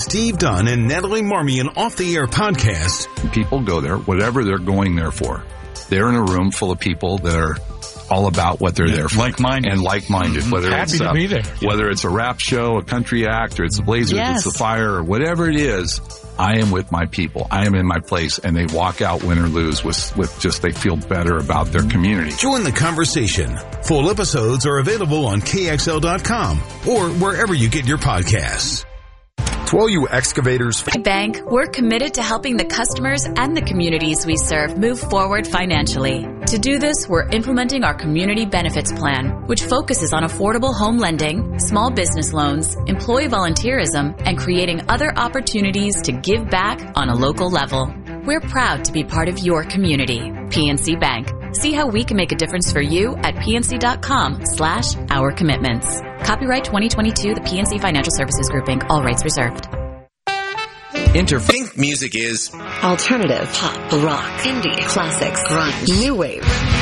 Steve Dunn and Natalie Marmion Off the Air podcast. People go there, whatever they're going there for. They're in a room full of people that are all about what they're there for. Like-minded. And like-minded. Whether Happy to be there. Whether it's a rap show, a country act, or it's the Blazers, it's the Fire, or whatever it is, I am with my people. I am in my place, and they walk out win or lose with just they feel better about their community. Join the conversation. Full episodes are available on KXL.com or wherever you get your podcasts. To all you excavators. Bank, we're committed to helping the customers and the communities we serve move forward financially. To do this, we're implementing our community benefits plan, which focuses on affordable home lending, small business loans, employee volunteerism, and creating other opportunities to give back on a local level. We're proud to be part of your community. PNC Bank. See how we can make a difference for you at pnc.com/our commitments. Copyright 2022, the PNC Financial Services Group, Inc., all rights reserved. Think music is alternative, pop, rock, indie, classics, grunge, new wave.